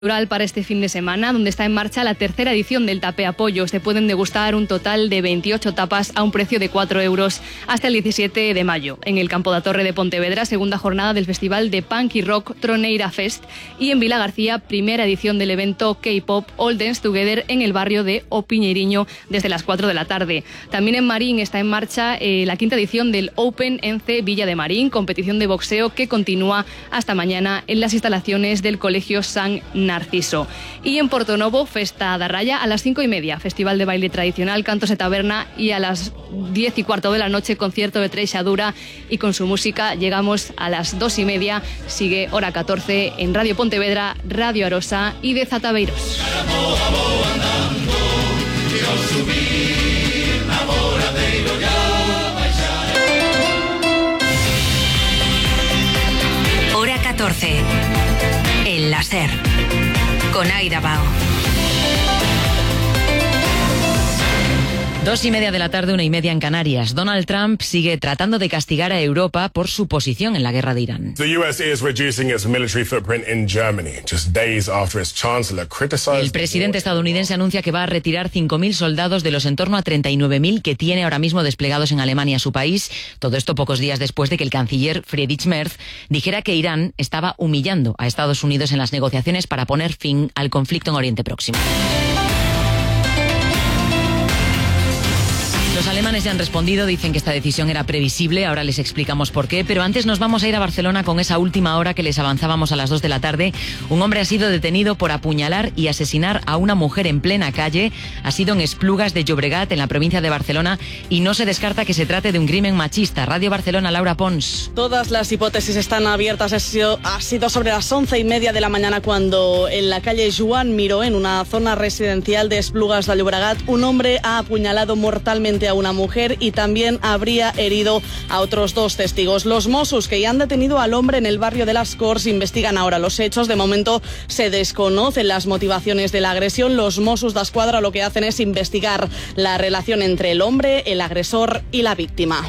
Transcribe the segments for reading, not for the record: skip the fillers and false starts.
Para este fin de semana, donde está en marcha la tercera edición del Tapea Pollo. Se pueden degustar un total de 28 tapas a un precio de 4 euros hasta el 17 de mayo. En el Campo da Torre de Pontevedra, segunda jornada del Festival de Punk y Rock Troneira Fest. Y en Vilagarcía, primera edición del evento K-Pop All Dance Together en el barrio de O Piñeiriño desde las 4 de la tarde. También en Marín está en marcha la quinta edición del Open Ence Villa de Marín, competición de boxeo que continúa hasta mañana en las instalaciones del Colegio San Narciso. Y en Portonovo, Festa da Raya a las 5:30, festival de baile tradicional, cantos de taberna, y a las 10:15 de la noche, concierto de Treixadura, y con su música llegamos a las 2:30. Sigue Hora 14 en Radio Pontevedra, Radio Arosa y de Zataveiros. Hora 14. El láser. Con Aida Bao. 2:30 de la tarde, 1:30 en Canarias. Donald Trump sigue tratando de castigar a Europa por su posición en la guerra de Irán. The US is reducing its military footprint in Germany, just days after its chancellor criticized. El presidente estadounidense anuncia que va a retirar 5.000 soldados de los en torno a 39.000 que tiene ahora mismo desplegados en Alemania, su país. Todo esto pocos días después de que el canciller Friedrich Merz dijera que Irán estaba humillando a Estados Unidos en las negociaciones para poner fin al conflicto en Oriente Próximo. Los alemanes ya han respondido, dicen que esta decisión era previsible, ahora les explicamos por qué, pero antes nos vamos a ir a Barcelona con esa última hora que les avanzábamos a las 2 de la tarde. Un hombre ha sido detenido por apuñalar y asesinar a una mujer en plena calle. Ha sido en Esplugas de Llobregat, en la provincia de Barcelona, y no se descarta que se trate de un crimen machista. Radio Barcelona, Laura Pons. Todas las hipótesis están abiertas. Ha sido sobre las 11:30 de la mañana cuando en la calle Joan Miró, en una zona residencial de Esplugas de Llobregat, un hombre ha apuñalado mortalmente a una mujer y también habría herido a otros 2 testigos. Los Mossos, que ya han detenido al hombre en el barrio de Las Corts, investigan ahora los hechos. De momento se desconocen las motivaciones de la agresión. Los Mossos d'Esquadra lo que hacen es investigar la relación entre el hombre, el agresor y la víctima.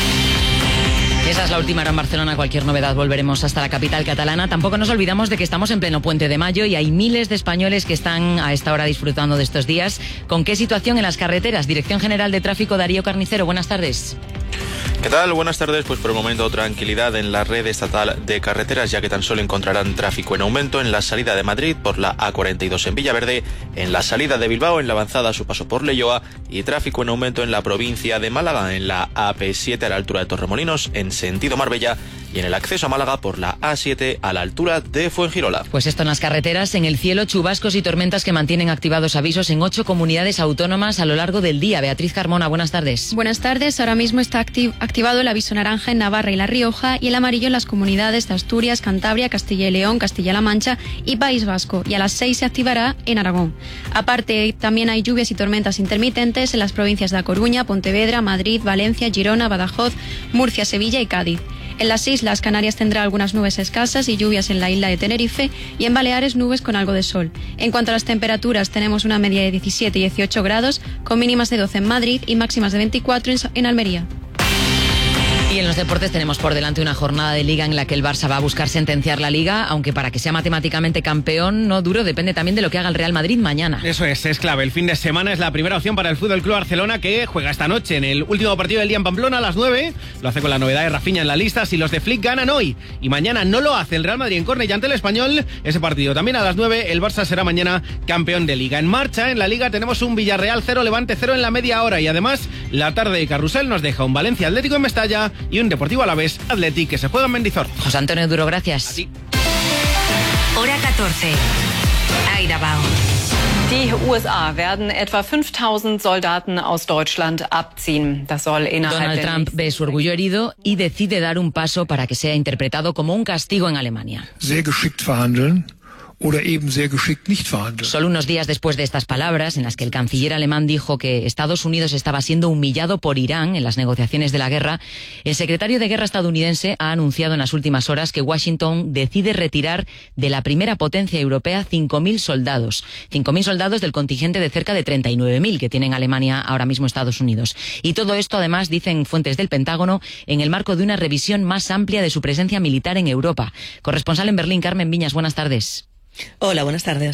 Esa es la última hora en Barcelona. Cualquier novedad volveremos hasta la capital catalana. Tampoco nos olvidamos de que estamos en pleno puente de mayo y hay miles de españoles que están a esta hora disfrutando de estos días. ¿Con qué situación en las carreteras? Dirección General de Tráfico, Darío Carnicero, buenas tardes. ¿Qué tal? Buenas tardes. Pues por el momento tranquilidad en la red estatal de carreteras, ya que tan solo encontrarán tráfico en aumento en la salida de Madrid por la A42 en Villaverde, en la salida de Bilbao en la avanzada a su paso por Leioa, y tráfico en aumento en la provincia de Málaga en la AP7 a la altura de Torremolinos en sentido Marbella, y en el acceso a Málaga por la A7 a la altura de Fuengirola. Pues esto en las carreteras. En el cielo, chubascos y tormentas que mantienen activados avisos en 8 comunidades autónomas a lo largo del día. Beatriz Carmona, buenas tardes. Buenas tardes. Ahora mismo está activado el aviso naranja en Navarra y La Rioja y el amarillo en las comunidades de Asturias, Cantabria, Castilla y León, Castilla-La Mancha y País Vasco. Y a las 6 se activará en Aragón. Aparte, también hay lluvias y tormentas intermitentes en las provincias de A Coruña, Pontevedra, Madrid, Valencia, Girona, Badajoz, Murcia, Sevilla y Cádiz. En las Islas Canarias tendrá algunas nubes escasas y lluvias en la isla de Tenerife, y en Baleares nubes con algo de sol. En cuanto a las temperaturas, tenemos una media de 17 y 18 grados, con mínimas de 12 en Madrid y máximas de 24 en Almería. Y en los deportes tenemos por delante una jornada de Liga en la que el Barça va a buscar sentenciar la Liga, aunque para que sea matemáticamente campeón no duro, depende también de lo que haga el Real Madrid mañana. Eso es clave. El fin de semana es la primera opción para el Fútbol Club Barcelona, que juega esta noche en el último partido del día en Pamplona a las 9. Lo hace con la novedad de Rafinha en la lista. Si los de Flick ganan hoy y mañana no lo hace el Real Madrid en Cornellà ante el Español, ese partido también a las 9, el Barça será mañana campeón de Liga. En marcha en la Liga tenemos un Villarreal 0, Levante 0 en la media hora, y además la tarde de carrusel nos deja un Valencia Atlético en Mestalla y un Deportivo Alavés Athletic que se juega en Mendizorroza. José Antonio Duro, gracias. A ti. Hora 14. Aida Bao. Die USA werden etwa 5.000 Soldaten aus Deutschland abziehen. Das soll innerhalb Donald Trump ve su orgullo herido y decide dar un paso para que sea interpretado como un castigo en Alemania. Sehr geschickt verhandeln. Oder eben sehr geschickt nicht verhandeln. Solo unos días después de estas palabras, en las que el canciller alemán dijo que Estados Unidos estaba siendo humillado por Irán en las negociaciones de la guerra, el secretario de Guerra estadounidense ha anunciado en las últimas horas que Washington decide retirar de la primera potencia europea 5.000 soldados. 5.000 soldados del contingente de cerca de 39.000 que tiene en Alemania ahora mismo Estados Unidos. Y todo esto, además, dicen fuentes del Pentágono, en el marco de una revisión más amplia de su presencia militar en Europa. Corresponsal en Berlín, Carmen Viñas, buenas tardes. Hola, buenas tardes.